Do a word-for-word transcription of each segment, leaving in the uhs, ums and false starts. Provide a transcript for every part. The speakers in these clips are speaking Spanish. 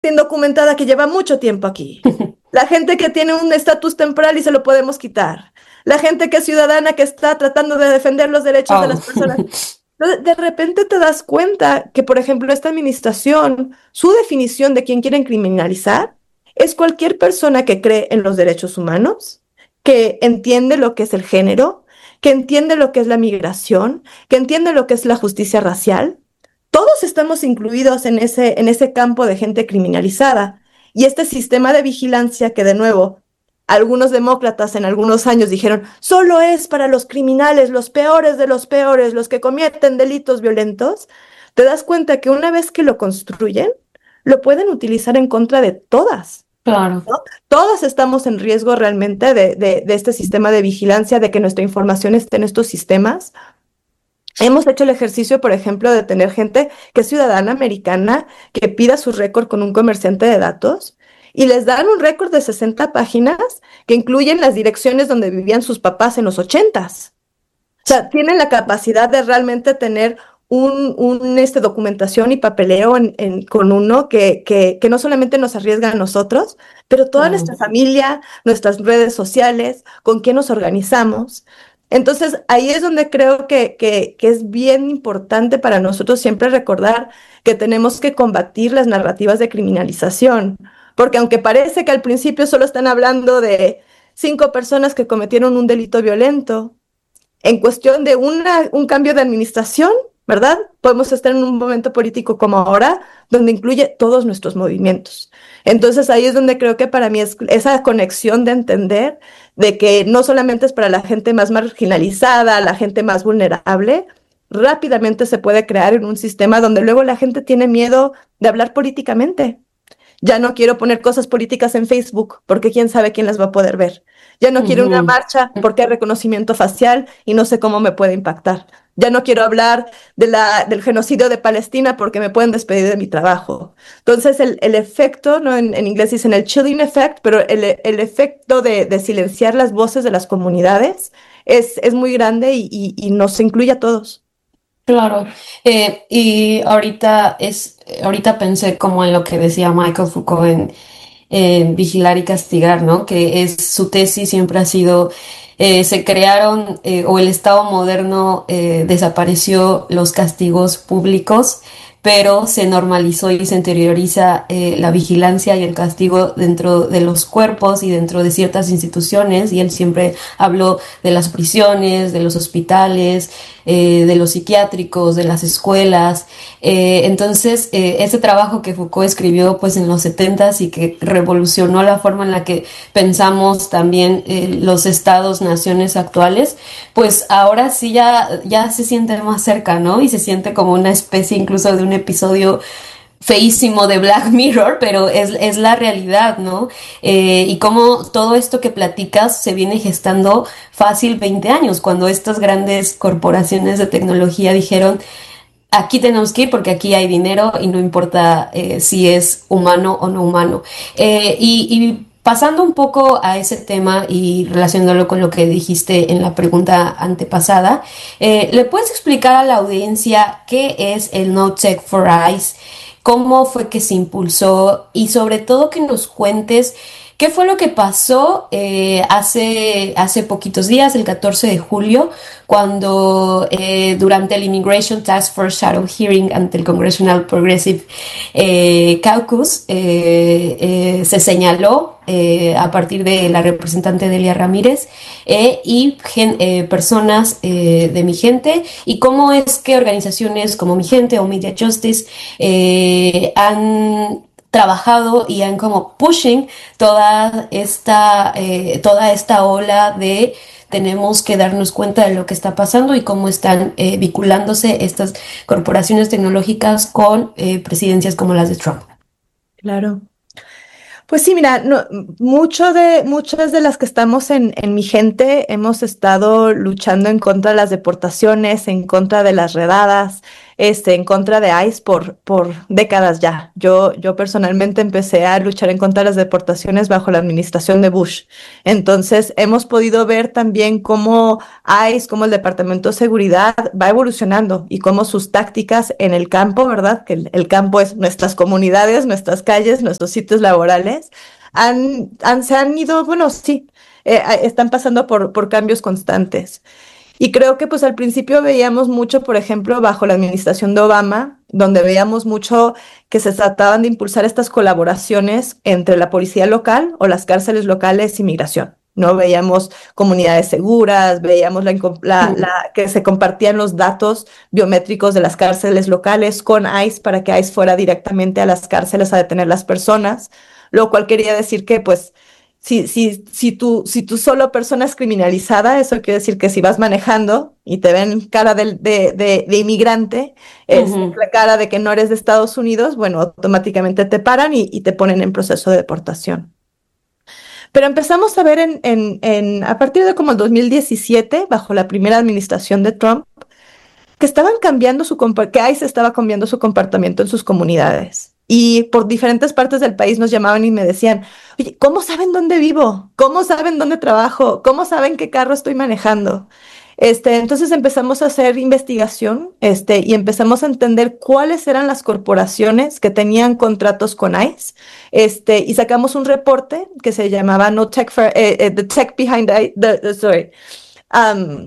indocumentada que lleva mucho tiempo aquí, la gente que tiene un estatus temporal y se lo podemos quitar, la gente que es ciudadana que está tratando de defender los derechos de Oh. las personas. Entonces, de repente te das cuenta que, por ejemplo, esta administración, su definición de quién quieren criminalizar es cualquier persona que cree en los derechos humanos, que entiende lo que es el género, que entiende lo que es la migración, que entiende lo que es la justicia racial. Todos estamos incluidos en ese, en ese campo de gente criminalizada. Y este sistema de vigilancia que, de nuevo, algunos demócratas en algunos años dijeron, solo es para los criminales, los peores de los peores, los que cometen delitos violentos, te das cuenta que una vez que lo construyen, lo pueden utilizar en contra de todas. Claro. ¿No? Todas estamos en riesgo realmente de, de, de este sistema de vigilancia, de que nuestra información esté en estos sistemas. Hemos hecho el ejercicio, por ejemplo, de tener gente que es ciudadana americana, que pida su récord con un comerciante de datos y les dan un récord de sesenta páginas que incluyen las direcciones donde vivían sus papás en los ochentas. O sea, tienen la capacidad de realmente tener un, un este, documentación y papeleo en, en, con uno que, que, que no solamente nos arriesga a nosotros, pero toda nuestra Claro. familia, nuestras redes sociales, con quién nos organizamos. Entonces, ahí es donde creo que, que, que es bien importante para nosotros siempre recordar que tenemos que combatir las narrativas de criminalización, porque aunque parece que al principio solo están hablando de cinco personas que cometieron un delito violento, en cuestión de una, un cambio de administración, ¿verdad? Podemos estar en un momento político como ahora, donde incluye todos nuestros movimientos. Entonces ahí es donde creo que para mí es esa conexión de entender de que no solamente es para la gente más marginalizada, la gente más vulnerable, rápidamente se puede crear en un sistema donde luego la gente tiene miedo de hablar políticamente. Ya no quiero poner cosas políticas en Facebook porque quién sabe quién las va a poder ver. Ya no quiero una Ujú. marcha porque hay reconocimiento facial y no sé cómo me puede impactar. Ya no quiero hablar de la, del genocidio de Palestina porque me pueden despedir de mi trabajo. Entonces, el, el efecto, ¿no? En, en inglés dicen el chilling effect, pero el, el efecto de, de silenciar las voces de las comunidades es, es muy grande y, y, y nos incluye a todos. Claro, eh, y ahorita es, ahorita pensé como en lo que decía Michael Foucault en, en Vigilar y Castigar, ¿no? Que es su tesis siempre ha sido, eh, se crearon, eh, o el Estado moderno eh, desapareció los castigos públicos, pero se normalizó y se interioriza eh, la vigilancia y el castigo dentro de los cuerpos y dentro de ciertas instituciones, y él siempre habló de las prisiones, de los hospitales, eh, de los psiquiátricos, de las escuelas. Eh, entonces, eh, ese trabajo que Foucault escribió pues en los setentas y que revolucionó la forma en la que pensamos también eh, los estados, naciones actuales, pues ahora sí ya, ya se siente más cerca, ¿no? Y se siente como una especie incluso de un episodio feísimo de Black Mirror, pero es, es la realidad, ¿no? Eh, y cómo todo esto que platicas se viene gestando fácil veinte años, cuando estas grandes corporaciones de tecnología dijeron, aquí tenemos que ir porque aquí hay dinero y no importa eh, si es humano o no humano. Eh, y, y pasando un poco a ese tema y relacionándolo con lo que dijiste en la pregunta antepasada, eh, ¿le puedes explicar a la audiencia qué es el No Tech for Eyes? ¿Cómo fue que se impulsó? Y sobre todo que nos cuentes qué fue lo que pasó eh, hace, hace poquitos días, el catorce de julio, cuando eh, durante el Immigration Task Force Shadow Hearing ante el Congressional Progressive eh, Caucus eh, eh, se señaló eh, a partir de la representante Delia Ramírez eh, y gen, eh, personas eh, de Mi Gente, y cómo es que organizaciones como Mi Gente o Media Justice eh, han trabajado y han como pushing toda esta, eh, toda esta ola de tenemos que darnos cuenta de lo que está pasando y cómo están eh, vinculándose estas corporaciones tecnológicas con eh, presidencias como las de Trump. Claro. Pues sí, mira, no, mucho de, muchas de las que estamos en, en Mi Gente hemos estado luchando en contra de las deportaciones, en contra de las redadas, este, en contra de ICE por, por décadas ya. Yo, yo personalmente empecé a luchar en contra de las deportaciones bajo la administración de Bush. Entonces, hemos podido ver también cómo ICE, cómo el Departamento de Seguridad va evolucionando y cómo sus tácticas en el campo, ¿verdad? Que el, el campo es nuestras comunidades, nuestras calles, nuestros sitios laborales, han, han, se han ido, bueno, sí, eh, están pasando por, por cambios constantes. Y creo que pues al principio veíamos mucho, por ejemplo, bajo la administración de Obama, donde veíamos mucho que se trataban de impulsar estas colaboraciones entre la policía local o las cárceles locales y migración. ¿No? Veíamos comunidades seguras, veíamos la, la, la, que se compartían los datos biométricos de las cárceles locales con ICE para que ICE fuera directamente a las cárceles a detener las personas, lo cual quería decir que pues Si, si, si, tú, si tú solo persona es criminalizada, eso quiere decir que si vas manejando y te ven cara de, de, de, de inmigrante, es Ujú. la cara de que no eres de Estados Unidos, bueno, automáticamente te paran y, y te ponen en proceso de deportación. Pero empezamos a ver en, en, en, a partir de como el dos mil diecisiete, bajo la primera administración de Trump, que estaban cambiando su que ICE estaba cambiando su comportamiento en sus comunidades. Y por diferentes partes del país nos llamaban y me decían, oye, ¿cómo saben dónde vivo? ¿Cómo saben dónde trabajo? ¿Cómo saben qué carro estoy manejando? Este, entonces empezamos a hacer investigación, este, y empezamos a entender cuáles eran las corporaciones que tenían contratos con ICE, este, y sacamos un reporte que se llamaba No Tech for, eh, eh, The Tech Behind ICE, the, the, sorry, um,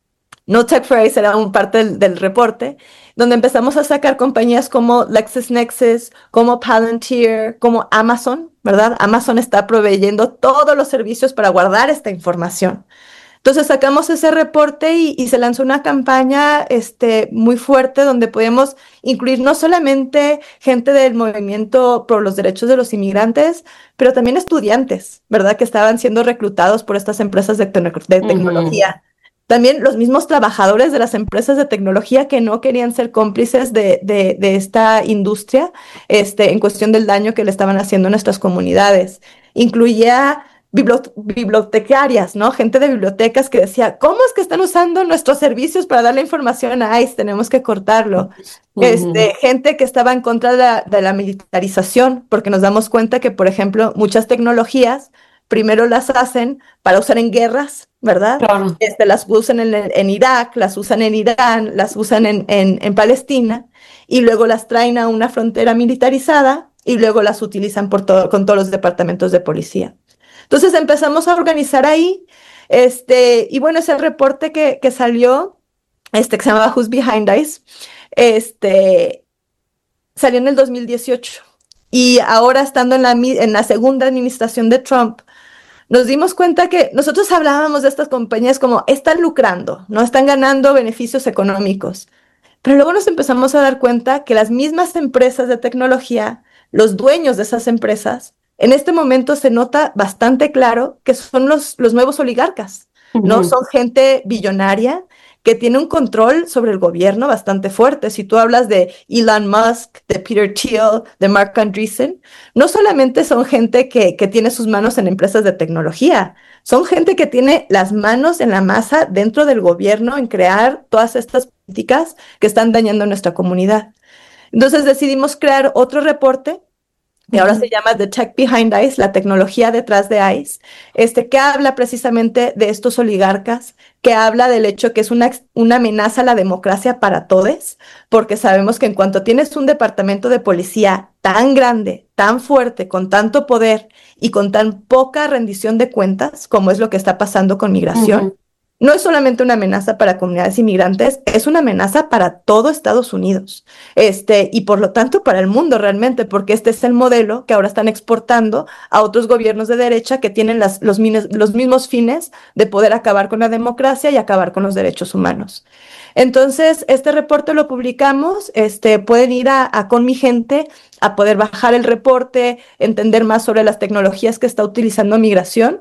No Tech for ICE era un parte del, del reporte, donde empezamos a sacar compañías como LexisNexis, como Palantir, como Amazon, ¿verdad? Amazon está proveyendo todos los servicios para guardar esta información. Entonces sacamos ese reporte y, y se lanzó una campaña este, muy fuerte donde podemos incluir no solamente gente del movimiento por los derechos de los inmigrantes, pero también estudiantes, ¿verdad? Que estaban siendo reclutados por estas empresas de, tecno de Ujú. tecnología. También los mismos trabajadores de las empresas de tecnología que no querían ser cómplices de, de, de esta industria este, en cuestión del daño que le estaban haciendo a nuestras comunidades. Incluía bibliotecarias, ¿no? Gente de bibliotecas que decía, ¿cómo es que están usando nuestros servicios para darle información a ICE? Tenemos que cortarlo. Este, Ujú. gente que estaba en contra de la, de la militarización, porque nos damos cuenta que, por ejemplo, muchas tecnologías primero las hacen para usar en guerras, ¿verdad? Claro. Este, las usan en, en Irak, las usan en Irán, las usan en, en, en Palestina, y luego las traen a una frontera militarizada y luego las utilizan por todo, con todos los departamentos de policía. Entonces empezamos a organizar ahí, este, y bueno, ese reporte que, que salió, este, que se llamaba Who's Behind ICE, este, salió en el dos mil dieciocho. Y ahora estando en la, en la segunda administración de Trump, nos dimos cuenta que nosotros hablábamos de estas compañías como están lucrando, no están ganando beneficios económicos. Pero luego nos empezamos a dar cuenta que las mismas empresas de tecnología, los dueños de esas empresas, en este momento se nota bastante claro que son los, los nuevos oligarcas, ¿no? Ujú. Son gente billonaria que tiene un control sobre el gobierno bastante fuerte. Si tú hablas de Elon Musk, de Peter Thiel, de Mark Andreessen, no solamente son gente que, que tiene sus manos en empresas de tecnología, son gente que tiene las manos en la masa dentro del gobierno en crear todas estas políticas que están dañando a nuestra comunidad. Entonces decidimos crear otro reporte que ahora se Ujú. llama The Tech Behind ICE, la tecnología detrás de ICE, este, que habla precisamente de estos oligarcas, que habla del hecho que es una, una amenaza a la democracia para todos, porque sabemos que en cuanto tienes un departamento de policía tan grande, tan fuerte, con tanto poder y con tan poca rendición de cuentas, como es lo que está pasando con migración, Ujú. no es solamente una amenaza para comunidades inmigrantes, es una amenaza para todo Estados Unidos, este, y por lo tanto para el mundo realmente, porque este es el modelo que ahora están exportando a otros gobiernos de derecha que tienen las, los, los mismos fines de poder acabar con la democracia y acabar con los derechos humanos. Entonces, este reporte lo publicamos, este, pueden ir a, a Con Mi Gente a poder bajar el reporte, entender más sobre las tecnologías que está utilizando migración.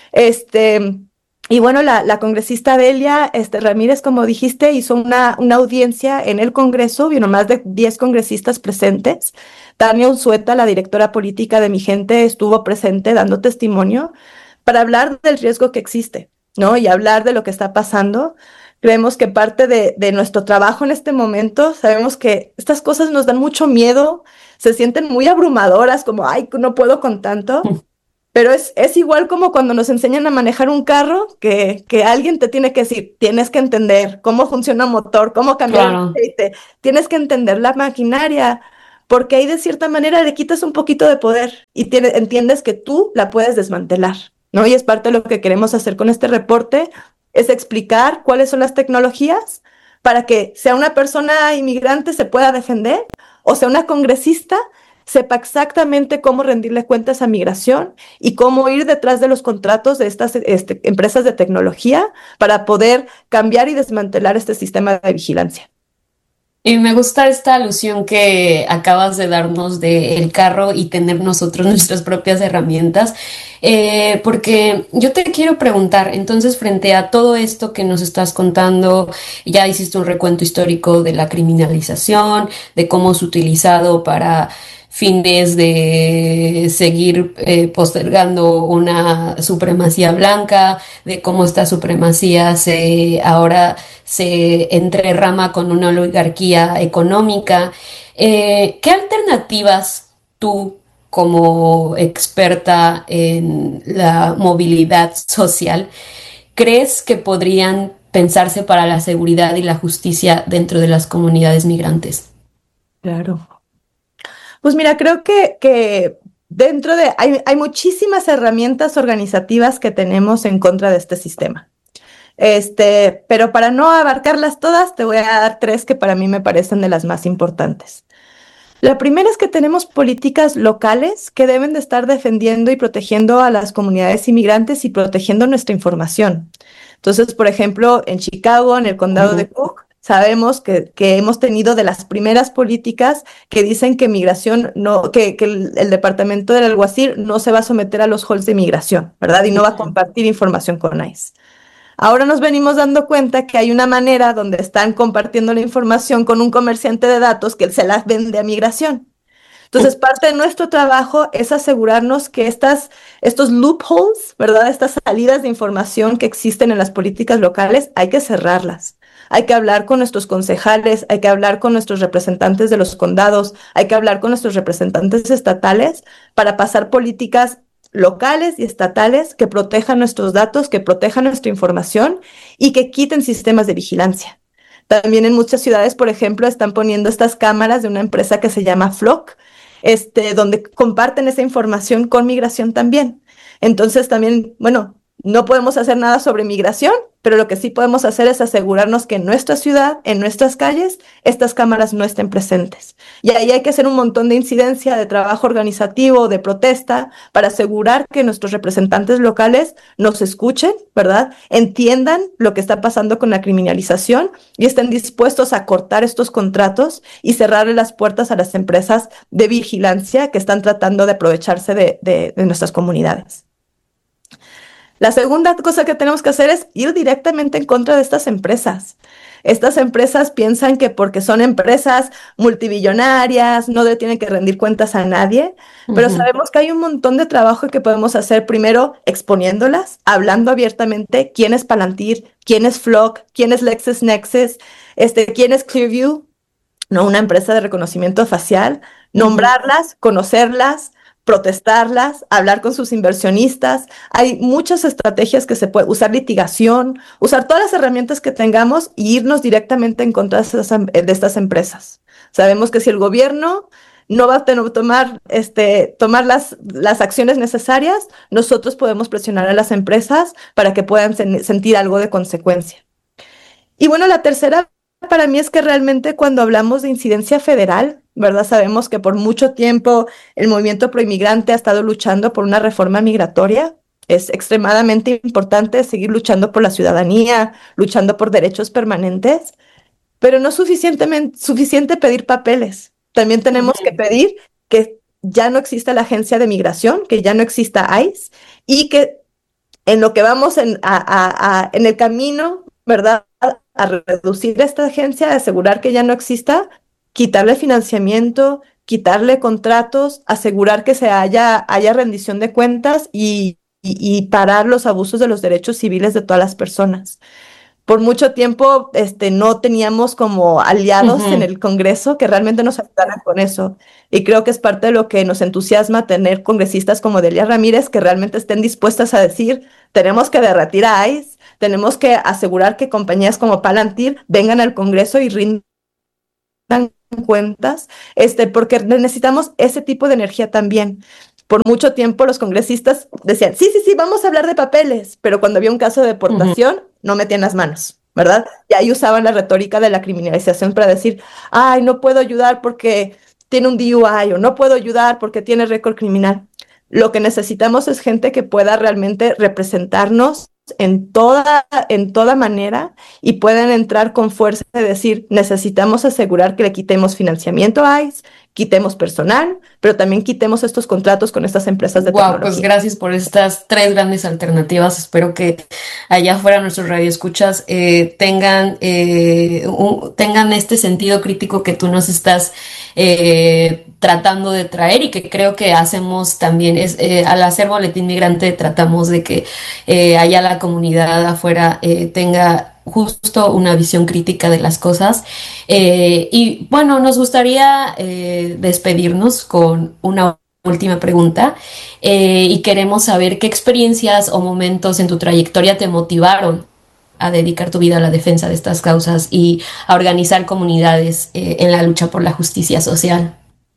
Este, y bueno, la, la congresista Delia este, Ramírez, como dijiste, hizo una, una audiencia en el Congreso, vino más de diez congresistas presentes. Tania Unzueta, la directora política de Mi Gente, estuvo presente dando testimonio para hablar del riesgo que existe, ¿no? Y hablar de lo que está pasando. Creemos que parte de, de nuestro trabajo en este momento, sabemos que estas cosas nos dan mucho miedo, se sienten muy abrumadoras, como, ay, no puedo con tanto. Pero es, es igual como cuando nos enseñan a manejar un carro, que, que alguien te tiene que decir, tienes que entender cómo funciona un motor, cómo cambiar el Claro. aceite, tienes que entender la maquinaria, porque ahí de cierta manera le quitas un poquito de poder y tiene- entiendes que tú la puedes desmantelar, ¿no? Y es parte de lo que queremos hacer con este reporte, es explicar cuáles son las tecnologías para que sea una persona inmigrante se pueda defender o sea una congresista sepa exactamente cómo rendirle cuentas a migración y cómo ir detrás de los contratos de estas este, empresas de tecnología para poder cambiar y desmantelar este sistema de vigilancia. Y me gusta esta alusión que acabas de darnos del carro y tener nosotros nuestras propias herramientas, eh, porque yo te quiero preguntar, entonces, frente a todo esto que nos estás contando, ya hiciste un recuento histórico de la criminalización, de cómo es utilizado para fines de seguir eh, postergando una supremacía blanca, de cómo esta supremacía se ahora se entrerrama con una oligarquía económica. Eh, ¿qué alternativas tú, como experta en la movilidad social, crees que podrían pensarse para la seguridad y la justicia dentro de las comunidades migrantes? Claro. Pues mira, creo que, que dentro de, hay, hay muchísimas herramientas organizativas que tenemos en contra de este sistema. Este, pero para no abarcarlas todas, te voy a dar tres que para mí me parecen de las más importantes. La primera es que tenemos políticas locales que deben de estar defendiendo y protegiendo a las comunidades inmigrantes y protegiendo nuestra información. Entonces, por ejemplo, en Chicago, en el condado de Ujú. Cook, sabemos que, que hemos tenido de las primeras políticas que dicen que migración no, que, que el, el departamento del alguacil no se va a someter a los holds de migración, ¿verdad? Y no va a compartir información con ICE. Ahora nos venimos dando cuenta que hay una manera donde están compartiendo la información con un comerciante de datos que se las vende a migración. Entonces, parte de nuestro trabajo es asegurarnos que estas, estos loopholes, ¿verdad? Estas salidas de información que existen en las políticas locales, hay que cerrarlas. Hay que hablar con nuestros concejales, hay que hablar con nuestros representantes de los condados, hay que hablar con nuestros representantes estatales para pasar políticas locales y estatales que protejan nuestros datos, que protejan nuestra información y que quiten sistemas de vigilancia. También en muchas ciudades, por ejemplo, están poniendo estas cámaras de una empresa que se llama Flock, este, donde comparten esa información con migración también. Entonces también, bueno, no podemos hacer nada sobre migración, pero lo que sí podemos hacer es asegurarnos que en nuestra ciudad, en nuestras calles, estas cámaras no estén presentes. Y ahí hay que hacer un montón de incidencia, de trabajo organizativo, de protesta, para asegurar que nuestros representantes locales nos escuchen, ¿verdad? Entiendan lo que está pasando con la criminalización y estén dispuestos a cortar estos contratos y cerrarle las puertas a las empresas de vigilancia que están tratando de aprovecharse de, de, de nuestras comunidades. La segunda cosa que tenemos que hacer es ir directamente en contra de estas empresas. Estas empresas piensan que porque son empresas multibillonarias no le tienen que rendir cuentas a nadie, pero Ujú. sabemos que hay un montón de trabajo que podemos hacer primero exponiéndolas, hablando abiertamente quién es Palantir, quién es Flock, quién es LexisNexis, este, quién es Clearview, no una empresa de reconocimiento facial, Ujú. nombrarlas, conocerlas, protestarlas, hablar con sus inversionistas. Hay muchas estrategias que se puede usar, litigación, usar todas las herramientas que tengamos y irnos directamente en contra de estas, de estas empresas. Sabemos que si el gobierno no va a tener, tomar, este, tomar las, las acciones necesarias, nosotros podemos presionar a las empresas para que puedan sen sentir algo de consecuencia. Y bueno, la tercera para mí es que realmente cuando hablamos de incidencia federal, ¿verdad? Sabemos que por mucho tiempo el movimiento proinmigrante ha estado luchando por una reforma migratoria. Es extremadamente importante seguir luchando por la ciudadanía, luchando por derechos permanentes, pero no es suficientemente suficiente pedir papeles. También tenemos que Ujú. pedir que ya no exista la agencia de migración, que ya no exista ICE y que en lo que vamos en, a, a, a, en el camino, ¿verdad? A reducir esta agencia, a asegurar que ya no exista, quitarle financiamiento, quitarle contratos, asegurar que se haya, haya rendición de cuentas y, y, y parar los abusos de los derechos civiles de todas las personas. por mucho tiempo este, no teníamos como aliados en Ujú. el Congreso que realmente nos ayudaran con eso. Y creo que es parte de lo que nos entusiasma tener congresistas como Delia Ramírez que realmente estén dispuestas a decir, tenemos que derretir a ICE, tenemos que asegurar que compañías como Palantir vengan al Congreso y rindan cuentas, este, porque necesitamos ese tipo de energía también. Por mucho tiempo los congresistas decían, sí, sí, sí, vamos a hablar de papeles, pero cuando había un caso de Ujú. deportación, no metían las manos, ¿verdad? Y ahí usaban la retórica de la criminalización para decir, ay, no puedo ayudar porque tiene un D U I o no puedo ayudar porque tiene récord criminal. Lo que necesitamos es gente que pueda realmente representarnos en toda, en toda manera y puedan entrar con fuerza y decir, necesitamos asegurar que le quitemos financiamiento a ICE, quitemos personal, pero también quitemos estos contratos con estas empresas de Wow, pues tecnología. gracias por estas tres grandes alternativas. Espero que allá afuera nuestros radioescuchas eh, tengan, eh, un- tengan este sentido crítico que tú nos estás eh, tratando de traer y que creo que hacemos también. Es, eh, al hacer Boletín Migrante tratamos de que eh, allá la comunidad afuera eh, tenga justo una visión crítica de las cosas. Eh, y bueno, nos gustaría eh, despedirnos con una última pregunta eh, y queremos saber qué experiencias o momentos en tu trayectoria te motivaron a dedicar tu vida a la defensa de estas causas y a organizar comunidades eh, en la lucha por la justicia social.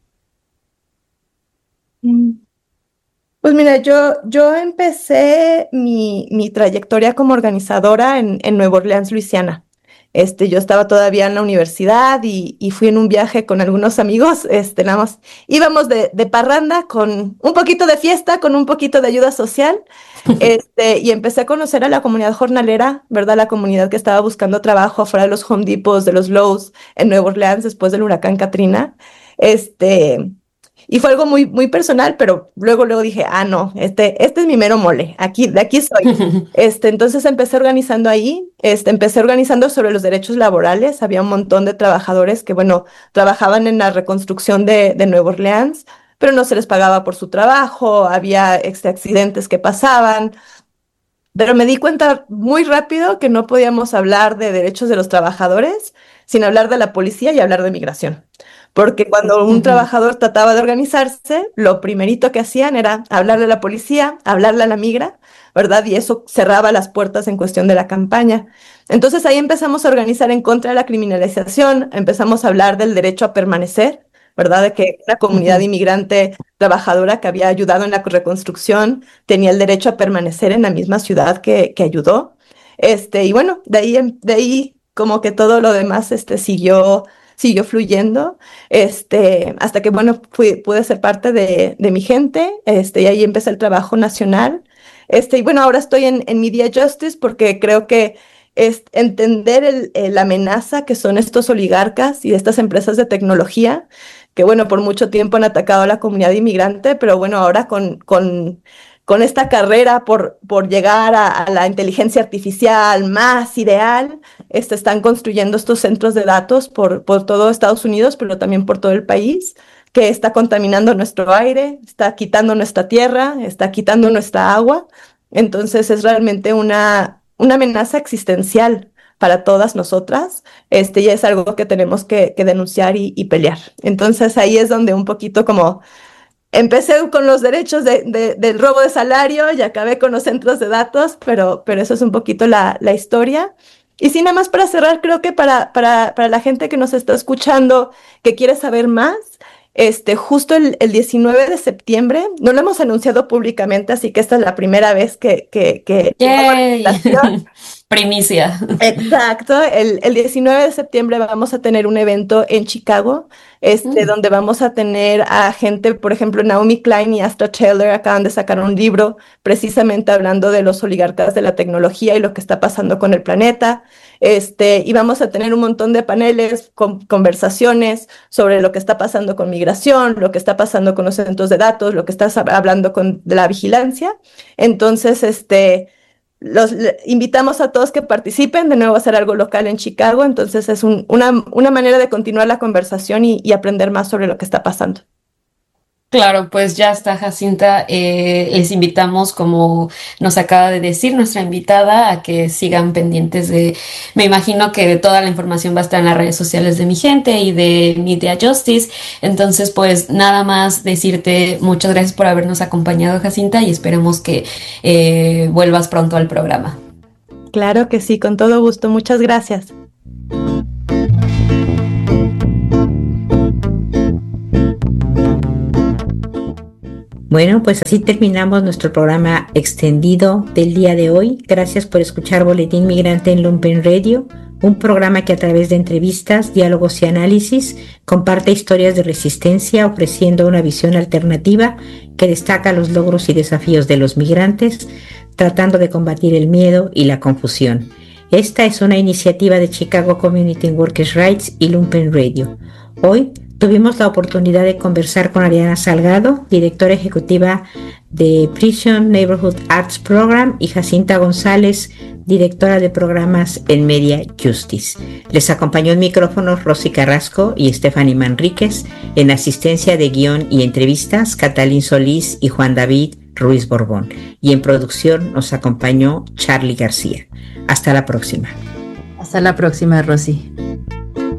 Mm. Pues mira, yo, yo empecé mi, mi trayectoria como organizadora en, en Nueva Orleans, Luisiana. Este, yo estaba todavía en la universidad y, y fui en un viaje con algunos amigos. Este, nada más íbamos de, de parranda con un poquito de fiesta, con un poquito de ayuda social. Este, y empecé a conocer a la comunidad jornalera, ¿verdad? La comunidad que estaba buscando trabajo afuera de los Home Depots, de los Lowe's en Nueva Orleans después del huracán Katrina. Este, y fue algo muy, muy personal, pero luego, luego dije, ah, no, este, este es mi mero mole, aquí, de aquí soy. Este, entonces empecé organizando ahí, este, empecé organizando sobre los derechos laborales. Había un montón de trabajadores que, bueno, trabajaban en la reconstrucción de, de Nueva Orleans, pero no se les pagaba por su trabajo, había este, accidentes que pasaban, pero me di cuenta muy rápido que no podíamos hablar de derechos de los trabajadores sin hablar de la policía y hablar de migración. Porque cuando un Ujú. trabajador trataba de organizarse, lo primerito que hacían era hablarle a la policía, hablarle a la migra, ¿verdad? Y eso cerraba las puertas en cuestión de la campaña. Entonces ahí empezamos a organizar en contra de la criminalización, empezamos a hablar del derecho a permanecer, ¿verdad? De que una comunidad Ujú. inmigrante trabajadora que había ayudado en la reconstrucción tenía el derecho a permanecer en la misma ciudad que, que ayudó. Este, y bueno, de ahí, em- de ahí como que todo lo demás este, siguió, siguió fluyendo, este, hasta que, bueno, fui, pude ser parte de, de mi gente, este, y ahí empecé el trabajo nacional. Este, y bueno, ahora estoy en, en Media Justice porque creo que es entender el, el- la amenaza que son estos oligarcas y estas empresas de tecnología que bueno, por mucho tiempo han atacado a la comunidad inmigrante, pero bueno, ahora con, con, con esta carrera por, por llegar a, a la inteligencia artificial más ideal, este, están construyendo estos centros de datos por, por todo Estados Unidos, pero también por todo el país, que está contaminando nuestro aire, está quitando nuestra tierra, está quitando nuestra agua. Entonces es realmente una, una amenaza existencial para todas nosotras, este ya es algo que tenemos que, que denunciar y, y pelear. Entonces ahí es donde un poquito como empecé con los derechos de, de, del robo de salario y acabé con los centros de datos, pero, pero eso es un poquito la, la historia. Y sí, nada más para cerrar, creo que para, para, para la gente que nos está escuchando, que quiere saber más, este, justo el, el diecinueve de septiembre, no lo hemos anunciado públicamente, así que esta es la primera vez que, que, que, que hago la ¡Yay! invitación. Primicia. Exacto, el, el diecinueve de septiembre vamos a tener un evento en Chicago, este, Mm. donde vamos a tener a gente, por ejemplo, Naomi Klein y Astra Taylor acaban de sacar un libro precisamente hablando de los oligarcas de la tecnología y lo que está pasando con el planeta. Este, y vamos a tener un montón de paneles, con, conversaciones sobre lo que está pasando con migración, lo que está pasando con los centros de datos, lo que está hablando con de la vigilancia. Entonces, este los le- invitamos a todos que participen, de nuevo a hacer algo local en Chicago, entonces es un- una, una manera de continuar la conversación y, y aprender más sobre lo que está pasando. Claro, pues ya está, Jacinta. Eh, les invitamos, como nos acaba de decir nuestra invitada, a que sigan pendientes de, me imagino que toda la información va a estar en las redes sociales de Mi Gente y de Media Justice. Entonces, pues nada más decirte muchas gracias por habernos acompañado, Jacinta, y esperemos que eh, vuelvas pronto al programa. Claro que sí, con todo gusto. Muchas gracias. Bueno, pues así terminamos nuestro programa extendido del día de hoy. Gracias por escuchar Boletín Migrante en Lumpen Radio, un programa que a través de entrevistas, diálogos y análisis comparte historias de resistencia, ofreciendo una visión alternativa que destaca los logros y desafíos de los migrantes, tratando de combatir el miedo y la confusión. Esta es una iniciativa de Chicago Community Workers' Rights y Lumpen Radio. Hoy tuvimos la oportunidad de conversar con Ariana Salgado, directora ejecutiva de Prison Neighborhood Arts Program, y Jacinta González, directora de programas en Media Justice. Les acompañó en micrófonos Rosy Carrasco y Stephanie Manríquez, en asistencia de guión y entrevistas Catalín Solís y Juan David Ruiz Borbón, y en producción nos acompañó Charlie García. Hasta la próxima. Hasta la próxima, Rosy.